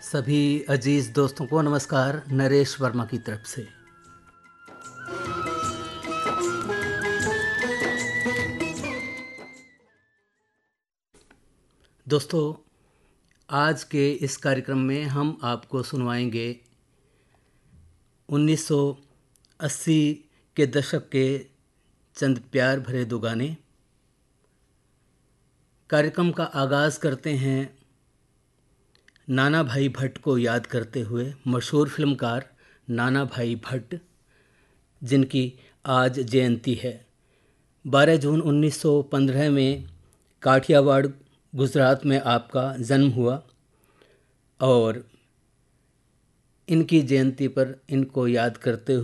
सभी अजीज़ दोस्तों को नमस्कार नरेश वर्मा की तरफ से। दोस्तों, आज के इस कार्यक्रम में हम आपको सुनवाएंगे 1980 के दशक के चंद प्यार भरे दो गाने। कार्यक्रम का आगाज़ करते हैं नाना भाई भट्ट को याद करते हुए, मशहूर फिल्मकार नाना भाई भट्ट, जिनकी आज जयंती है। 12 जून 1915 में काठियावाड़ गुजरात में आपका जन्म हुआ और इनकी जयंती पर इनको याद करते